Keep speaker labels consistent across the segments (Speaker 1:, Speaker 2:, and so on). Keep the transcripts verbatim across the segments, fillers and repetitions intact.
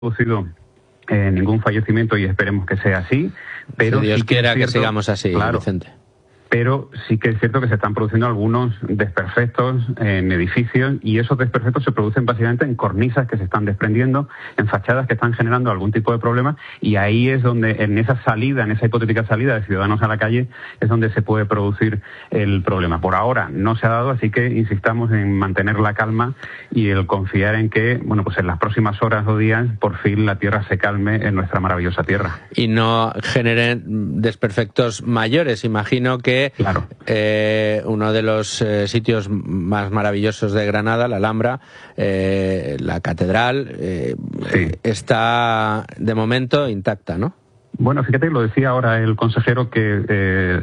Speaker 1: producido eh, ningún fallecimiento y esperemos que sea así, pero
Speaker 2: si Dios
Speaker 1: sí que
Speaker 2: quiera
Speaker 1: cierto,
Speaker 2: que sigamos así,
Speaker 1: claro,
Speaker 2: Vicente.
Speaker 1: Pero sí que es cierto que se están produciendo algunos desperfectos en edificios y esos desperfectos se producen básicamente en cornisas que se están desprendiendo, en fachadas que están generando algún tipo de problema, y ahí es donde, en esa salida, en esa hipotética salida de ciudadanos a la calle, es donde se puede producir el problema. Por ahora no se ha dado, así que insistamos en mantener la calma y el confiar en que, bueno, pues en las próximas horas o días por fin la tierra se calme en nuestra maravillosa tierra.
Speaker 2: Y no generen desperfectos mayores. Imagino que
Speaker 1: Claro.
Speaker 2: Eh, uno de los eh, sitios más maravillosos de Granada, la Alhambra, eh, la catedral, eh, sí. está de momento intacta, ¿no?
Speaker 1: Bueno, fíjate que lo decía ahora el consejero que eh,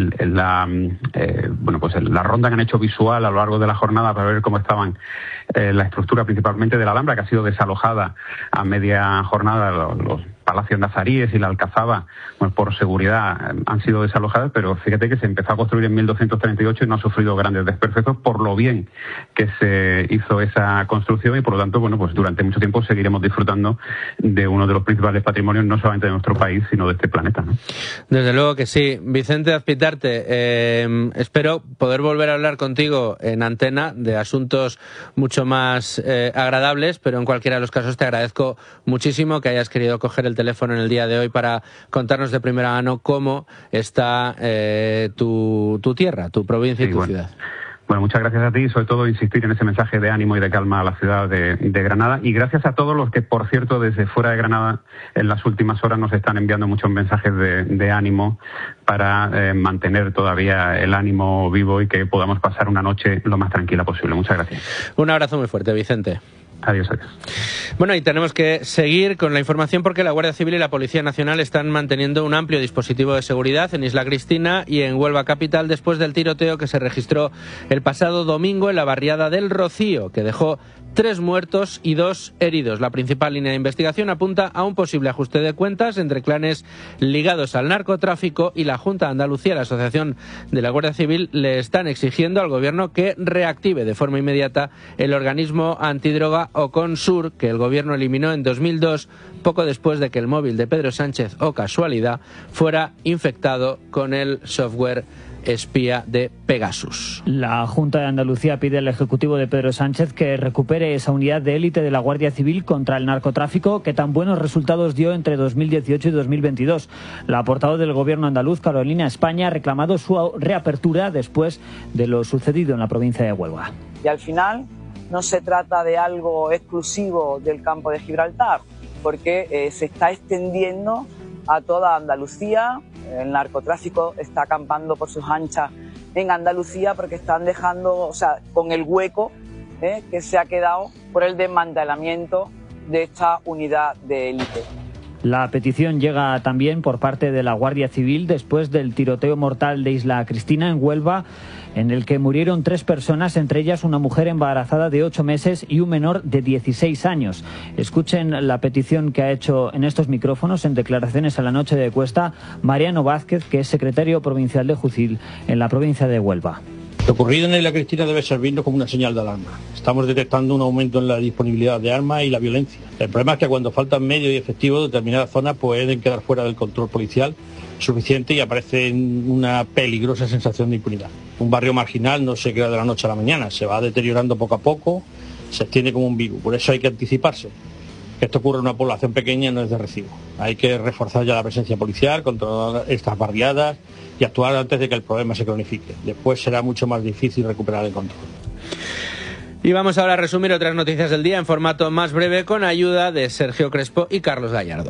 Speaker 1: la eh, bueno pues la ronda que han hecho visual a lo largo de la jornada para ver cómo estaban eh, la estructura principalmente de la Alhambra, que ha sido desalojada a media jornada, los, los Palacios Nazaríes y la Alcazaba, bueno, por seguridad han sido desalojadas, pero fíjate que se empezó a construir en mil doscientos treinta y ocho y no ha sufrido grandes desperfectos por lo bien que se hizo esa construcción, y por lo tanto, bueno, pues durante mucho tiempo seguiremos disfrutando de uno de los principales patrimonios no solamente de nuestro país, sino de este planeta, ¿no?
Speaker 2: Desde luego que sí. Vicente Azpitarte, eh, espero poder volver a hablar contigo en antena de asuntos mucho más eh, agradables, pero en cualquiera de los casos te agradezco muchísimo que hayas querido coger el teléfono en el día de hoy para contarnos de primera mano cómo está eh, tu, tu tierra, tu provincia sí, y tu
Speaker 1: bueno.
Speaker 2: ciudad.
Speaker 1: Bueno, muchas gracias a ti y sobre todo insistir en ese mensaje de ánimo y de calma a la ciudad de, de Granada, y gracias a todos los que, por cierto, desde fuera de Granada en las últimas horas nos están enviando muchos mensajes de, de ánimo para eh, mantener todavía el ánimo vivo y que podamos pasar una noche lo más tranquila posible. Muchas gracias.
Speaker 2: Un abrazo muy fuerte, Vicente.
Speaker 1: Adiós, adiós.
Speaker 2: Bueno, y tenemos que seguir con la información porque la Guardia Civil y la Policía Nacional están manteniendo un amplio dispositivo de seguridad en Isla Cristina y en Huelva capital después del tiroteo que se registró el pasado domingo en la barriada del Rocío, que dejó tres muertos y dos heridos. La principal línea de investigación apunta a un posible ajuste de cuentas entre clanes ligados al narcotráfico, y la Junta de Andalucía y la Asociación de la Guardia Civil le están exigiendo al Gobierno que reactive de forma inmediata el organismo antidroga Oconsur, que el Gobierno eliminó en dos mil dos, poco después de que el móvil de Pedro Sánchez, o casualidad, fuera infectado con el software espía de Pegasus.
Speaker 3: La Junta de Andalucía pide al Ejecutivo de Pedro Sánchez que recupere esa unidad de élite de la Guardia Civil contra el narcotráfico que tan buenos resultados dio entre dos mil dieciocho y dos mil veintidós. La portavoz del Gobierno andaluz, Carolina España, ha reclamado su reapertura después de lo sucedido en la provincia de Huelva.
Speaker 4: Y al final no se trata de algo exclusivo del campo de Gibraltar, porque eh, se está extendiendo a toda Andalucía. El narcotráfico está acampando por sus anchas en Andalucía porque están dejando, o sea, con el hueco eh, que se ha quedado por el desmantelamiento de esta unidad de élite.
Speaker 3: La petición llega también por parte de la Guardia Civil después del tiroteo mortal de Isla Cristina en Huelva, en el que murieron tres personas, entre ellas una mujer embarazada de ocho meses y un menor de dieciséis años. Escuchen la petición que ha hecho en estos micrófonos, en declaraciones a la noche de Cuesta, Mariano Vázquez, que es secretario provincial de Jucil en la provincia de Huelva.
Speaker 5: Lo ocurrido en Isla Cristina debe servirnos como una señal de alarma. Estamos detectando un aumento en la disponibilidad de armas y la violencia. El problema es que cuando faltan medios y efectivos, determinadas zonas pueden quedar fuera del control policial suficiente y aparece una peligrosa sensación de impunidad. Un barrio marginal no se crea de la noche a la mañana, se va deteriorando poco a poco, se extiende como un virus. Por eso hay que anticiparse. Que esto ocurre en una población pequeña no es de recibo. Hay que reforzar ya la presencia policial, controlar estas barriadas y actuar antes de que el problema se cronifique. Después será mucho más difícil recuperar el control.
Speaker 2: Y vamos ahora a resumir otras noticias del día en formato más breve con ayuda de Sergio Crespo y Carlos Gallardo.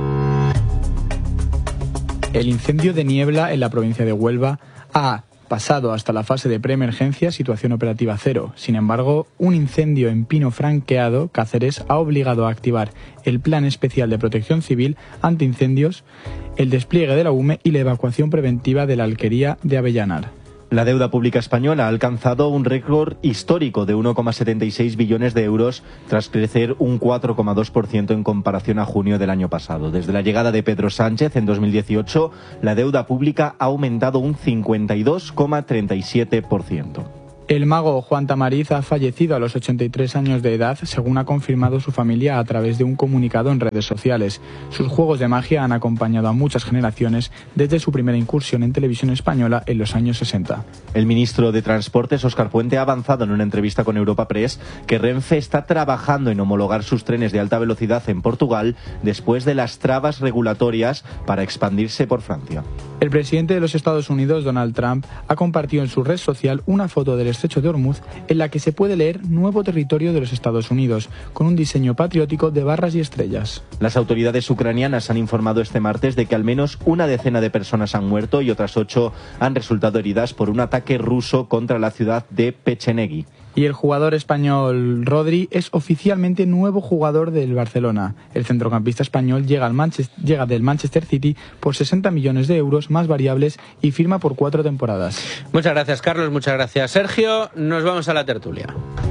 Speaker 6: El incendio de Niebla en la provincia de Huelva ha pasado hasta la fase de preemergencia, situación operativa cero. Sin embargo, un incendio en Pino Franqueado, Cáceres, ha obligado a activar el Plan Especial de Protección Civil ante incendios, el despliegue de la U M E y la evacuación preventiva de la alquería de Avellanar.
Speaker 7: La deuda pública española ha alcanzado un récord histórico de uno coma setenta y seis billones de euros tras crecer un cuatro coma dos por ciento en comparación a junio del año pasado. Desde la llegada de Pedro Sánchez en dos mil dieciocho, la deuda pública ha aumentado un cincuenta y dos coma treinta y siete por ciento.
Speaker 6: El mago Juan Tamariz ha fallecido a los ochenta y tres años de edad, según ha confirmado su familia a través de un comunicado en redes sociales. Sus juegos de magia han acompañado a muchas generaciones desde su primera incursión en televisión española en los años sesenta.
Speaker 7: El ministro de Transportes, Óscar Puente, ha avanzado en una entrevista con Europa Press que Renfe está trabajando en homologar sus trenes de alta velocidad en Portugal después de las trabas regulatorias para expandirse por Francia.
Speaker 6: El presidente de los Estados Unidos, Donald Trump, ha compartido en su red social una foto del estrecho de Hormuz en la que se puede leer Nuevo territorio de los Estados Unidos, con un diseño patriótico de barras y estrellas.
Speaker 7: Las autoridades ucranianas han informado este martes de que al menos una decena de personas han muerto y otras ocho han resultado heridas por un ataque ruso contra la ciudad de Pechenegi.
Speaker 6: Y el jugador español Rodri es oficialmente nuevo jugador del Barcelona. El centrocampista español llega, al Manchester, llega del Manchester City por sesenta millones de euros más variables y firma por cuatro temporadas.
Speaker 2: Muchas gracias, Carlos. Muchas gracias, Sergio. Nos vamos a la tertulia.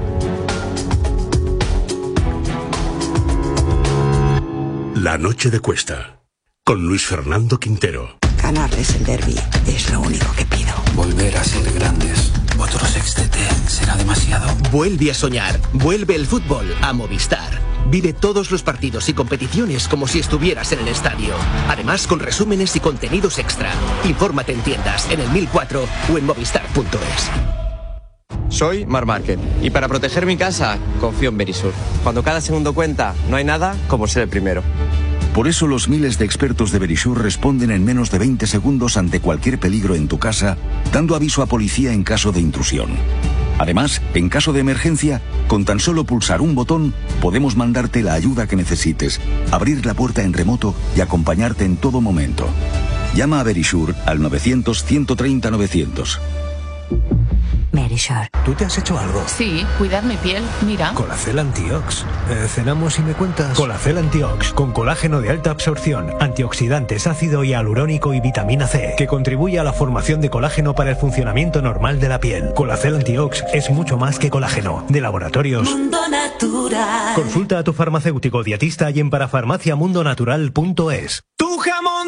Speaker 8: La noche de Cuesta, con Luis Fernando Quintero.
Speaker 9: Ganarles el derbi es lo único que pido.
Speaker 10: Volver a ser grandes. Otro sextete será demasiado.
Speaker 11: Vuelve a soñar. Vuelve el fútbol a Movistar. Vive todos los partidos y competiciones como si estuvieras en el estadio. Además, con resúmenes y contenidos extra. Infórmate en tiendas, en el mil cuatro o en movistar punto es.
Speaker 12: Soy Marc Márquez y para proteger mi casa confío en Verisur. Cuando cada segundo cuenta, no hay nada como ser el primero.
Speaker 13: Por eso los miles de expertos de Verisur responden en menos de veinte segundos ante cualquier peligro en tu casa, dando aviso a policía en caso de intrusión. Además, en caso de emergencia, con tan solo pulsar un botón, podemos mandarte la ayuda que necesites, abrir la puerta en remoto y acompañarte en todo momento. Llama a Verisur al novecientos, ciento treinta, novecientos.
Speaker 14: Verisur.
Speaker 15: ¿Tú te has hecho algo?
Speaker 14: Sí, cuidar mi piel, mira.
Speaker 15: Colacel Antiox. Eh, ¿Cenamos y me cuentas? Colacel Antiox, con colágeno de alta absorción, antioxidantes, ácido hialurónico y vitamina C, que contribuye a la formación de colágeno para el funcionamiento normal de la piel. Colacel Antiox es mucho más que colágeno. De Laboratorios
Speaker 14: Mundo Natural.
Speaker 15: Consulta a tu farmacéutico dietista y en parafarmaciamundonatural punto es.
Speaker 11: ¡Tu jamón!